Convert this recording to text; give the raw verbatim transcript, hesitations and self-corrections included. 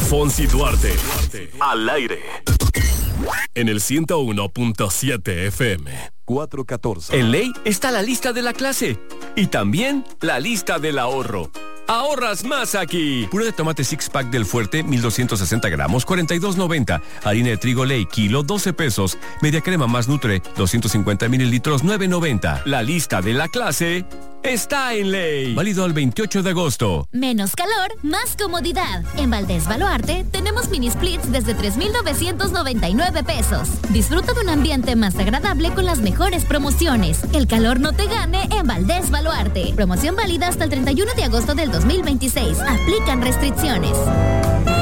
Fonsi Duarte. Al aire. En el ciento uno punto siete F M. cuatro catorce. En Ley está la lista de la clase. Y también la lista del ahorro. Ahorras más aquí. Puré de tomate six pack del Fuerte, mil doscientos sesenta gramos, cuarenta y dos noventa. Harina de trigo Ley, kilo, doce pesos. Media crema más Nutre, doscientos cincuenta mililitros, nueve noventa. La lista de la clase está en Ley. Válido al veintiocho de agosto. Menos calor, más comodidad. En Valdés Baluarte tenemos mini splits desde tres mil novecientos noventa y nueve pesos. Disfruta de un ambiente más agradable con las mejores promociones. El calor no te gane en Valdés Baluarte. Promoción válida hasta el treinta y uno de agosto del dos mil veintiséis. Aplican restricciones.